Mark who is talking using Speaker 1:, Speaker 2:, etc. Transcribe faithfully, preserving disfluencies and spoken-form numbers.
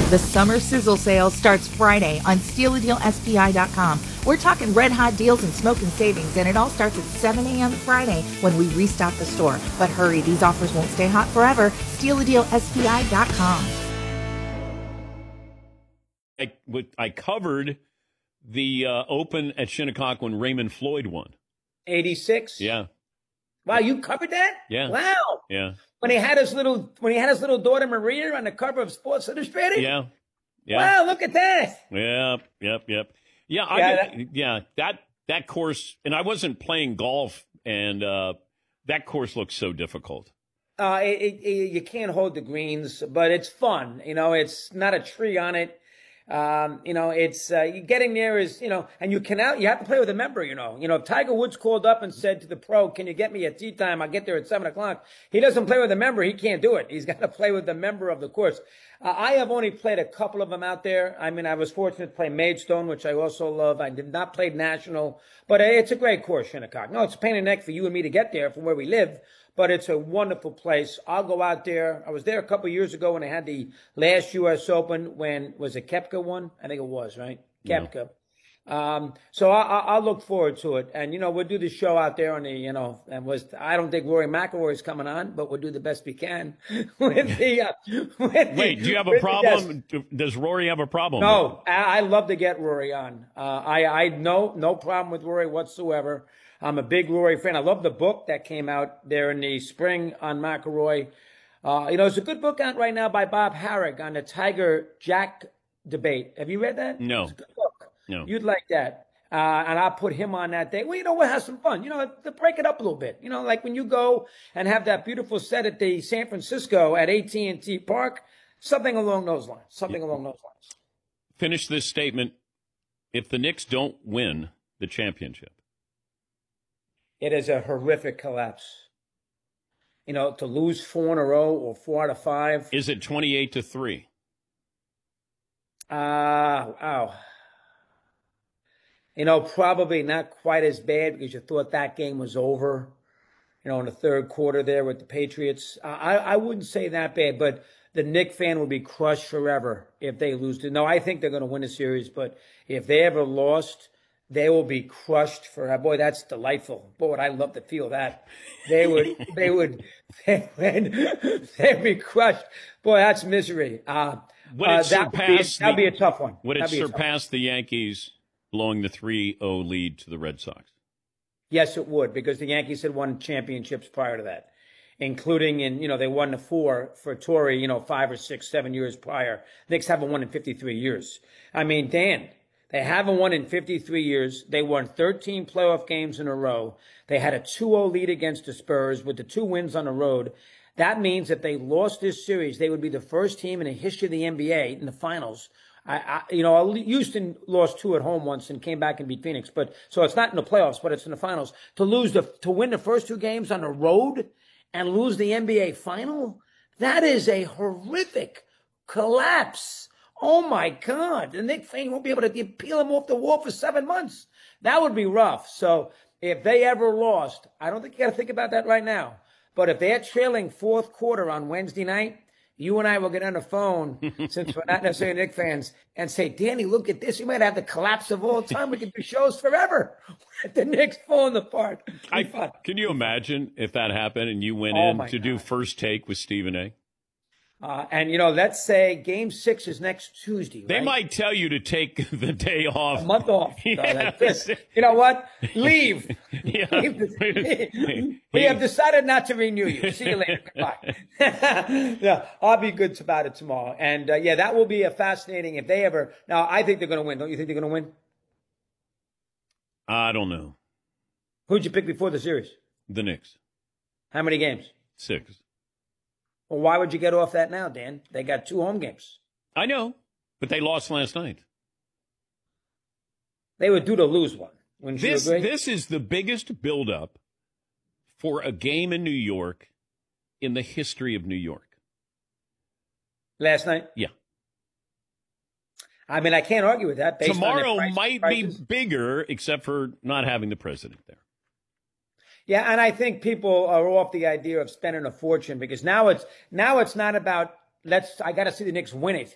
Speaker 1: The summer sizzle sale starts Friday on steal a deal S P I dot com. We're talking red hot deals and smoking savings, and it all starts at seven a.m. Friday when we restock the store. But hurry, these offers won't stay hot forever. steal a deal S P I dot com.
Speaker 2: I, I covered the uh, Open at Shinnecock when Raymond Floyd won.
Speaker 3: eighty-six?
Speaker 2: Yeah.
Speaker 3: Wow, you covered that?
Speaker 2: Yeah.
Speaker 3: Wow.
Speaker 2: Yeah.
Speaker 3: When he had his little when he had his little daughter Maria on the cover of Sports Illustrated?
Speaker 2: Yeah. Yeah.
Speaker 3: Wow, look at that.
Speaker 2: Yep, yep, yep. Yeah, I
Speaker 3: Yeah,
Speaker 2: that, yeah, that that course, and I wasn't playing golf, and uh, that course looks so difficult.
Speaker 3: Uh, it, it, it, you can't hold the greens, but it's fun. You know, it's not a tree on it. Um, you know, it's uh, you getting there is, you know, and you can out, you have to play with a member, you know. You know, if Tiger Woods called up and said to the pro, can you get me at tee time? I'll get there at seven o'clock. He doesn't play with a member. He can't do it. He's got to play with the member of the course. Uh, I have only played a couple of them out there. I mean, I was fortunate to play Maidstone, which I also love. I did not play National, but it's a great course, Shinnecock. No, it's a pain in the neck for you and me to get there from where we live, but it's a wonderful place. I'll go out there. I was there a couple of years ago when they had the last U S Open when, was it Koepka won? I think it was, right? Koepka. Yeah. Um, so I, I, I'll look forward to it. And, you know, we'll do the show out there on the, you know, and was, I don't think Rory McIlroy is coming on, but we'll do the best we can with the, uh, with
Speaker 2: Wait,
Speaker 3: the,
Speaker 2: do you have a problem? Does Rory have a problem?
Speaker 3: No, I, I love to get Rory on. Uh, I, I, no, no problem with Rory whatsoever. I'm a big Rory fan. I love the book that came out there in the spring on McIlroy. Uh, you know, there's a good book out right now by Bob Harrick on the Tiger Jack debate. Have you read that?
Speaker 2: No.
Speaker 3: It's a good book.
Speaker 2: No.
Speaker 3: You'd like that. Uh, and I'll put him on that day. Well, you know, we'll have some fun. You know, to break it up a little bit. You know, like when you go and have that beautiful set at the San Francisco at A T and T Park, something along those lines. Something yeah. along those lines.
Speaker 2: Finish this statement. If the Knicks don't win the championship,
Speaker 3: it is a horrific collapse. You know, to lose four in a row or four out of five.
Speaker 2: Is it twenty-eight to three?
Speaker 3: Uh, wow. You know, probably not quite as bad because you thought that game was over, you know, in the third quarter there with the Patriots. Uh, I, I wouldn't say that bad, but the Knick fan will be crushed forever if they lose. To, no, I think they're going to win the series, but if they ever lost, they will be crushed for, boy, that's delightful. Boy, would I love to feel that. They would, they would, they would, they'd be crushed. Boy, that's misery. Uh,
Speaker 2: would it
Speaker 3: uh,
Speaker 2: surpass
Speaker 3: that would be,
Speaker 2: the,
Speaker 3: that'd be a tough one.
Speaker 2: Would it
Speaker 3: That'd
Speaker 2: surpass the Yankees blowing the three oh lead to the Red Sox?
Speaker 3: Yes, it would, because the Yankees had won championships prior to that, including in, you know, they won the four for Torrey, you know, five or six, seven years prior. Knicks haven't won in fifty-three years. I mean, Dan, they haven't won in fifty-three years. They won thirteen playoff games in a row. They had a two oh lead against the Spurs with the two wins on the road. That means if they lost this series, they would be the first team in the history of the N B A in the finals. I, I, you know, Houston lost two at home once and came back and beat Phoenix, but so it's not in the playoffs, but it's in the finals. To lose the, to win the first two games on the road and lose the N B A final, that is a horrific collapse. Oh my God. The Knicks fan won't be able to peel him off the wall for seven months. That would be rough. So if they ever lost, I don't think you got to think about that right now, but if they're trailing fourth quarter on Wednesday night, you and I will get on the phone, since we're not necessarily Knicks fans, and say, Danny, look at this. You might have the collapse of all time. We could do shows forever. The Knicks falling apart.
Speaker 2: I, can you imagine if that happened and you went
Speaker 3: oh
Speaker 2: in to
Speaker 3: God.
Speaker 2: do First Take with Stephen A.?
Speaker 3: Uh, and, you know, let's say game six is next Tuesday.
Speaker 2: They
Speaker 3: right?
Speaker 2: might tell you to take the day off.
Speaker 3: A month off.
Speaker 2: Yeah.
Speaker 3: So you know what? Leave.
Speaker 2: Yeah.
Speaker 3: Leave. We have decided not to renew you. See you later. Goodbye. Yeah, I'll be good about it tomorrow. And, uh, yeah, that will be a fascinating if they ever. Now, I think they're going to win. Don't you think they're going to win?
Speaker 2: I don't know.
Speaker 3: Who'd you pick before the series?
Speaker 2: The Knicks.
Speaker 3: How many games?
Speaker 2: Six.
Speaker 3: Well, why would you get off that now, Dan? They got two home games.
Speaker 2: I know, but they lost last night.
Speaker 3: They were due to lose one. Wouldn't you
Speaker 2: This
Speaker 3: agree?
Speaker 2: this is the biggest buildup for a game in New York in the history of New York.
Speaker 3: Last night?
Speaker 2: Yeah.
Speaker 3: I mean, I can't argue with that. Based
Speaker 2: Tomorrow
Speaker 3: on price,
Speaker 2: might
Speaker 3: prices.
Speaker 2: be bigger, except for not having the president there.
Speaker 3: Yeah, and I think people are off the idea of spending a fortune because now it's now it's not about let's. I got to see the Knicks win it.